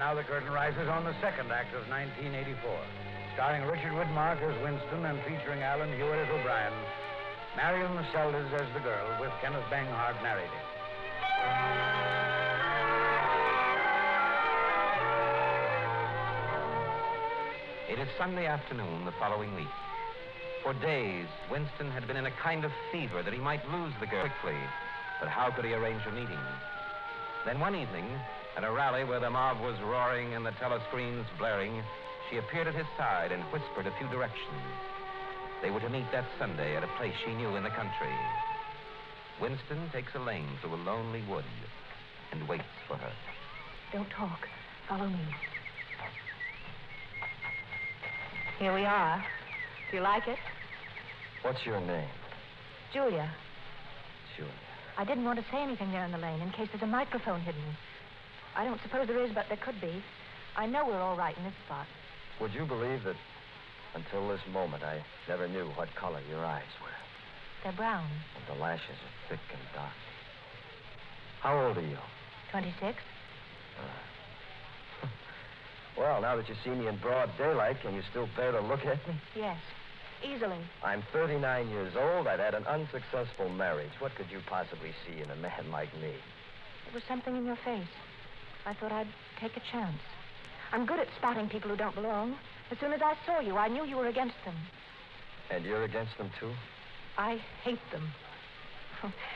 now the curtain rises on the second act of 1984. Starring Richard Widmark as Winston and featuring Alan Hewitt as O'Brien, Marion Seldes as the girl, with Kenneth Banghart narrating. It is Sunday afternoon the following week. For days, Winston had been in a kind of fever that he might lose the girl quickly, but how could he arrange a meeting? Then one evening, at a rally where the mob was roaring and the telescreens blaring, she appeared at his side and whispered a few directions. They were to meet that Sunday at a place she knew in the country. Winston takes a lane through a lonely wood and waits for her. Don't talk. Follow me. Here we are. Do you like it? What's your name? Julia. Julia. I didn't want to say anything there in the lane in case there's a microphone hidden. I don't suppose there is, but there could be. I know we're all right in this spot. Would you believe that until this moment I never knew what color your eyes were? They're brown. And the lashes are thick and dark. How old are you? 26. Well, now that you see me in broad daylight, can you still bear to look at me? Yes, easily. I'm 39 years old. I've had an unsuccessful marriage. What could you possibly see in a man like me? There was something in your face. I thought I'd take a chance. I'm good at spotting people who don't belong. As soon as I saw you, I knew you were against them. And you're against them, too? I hate them.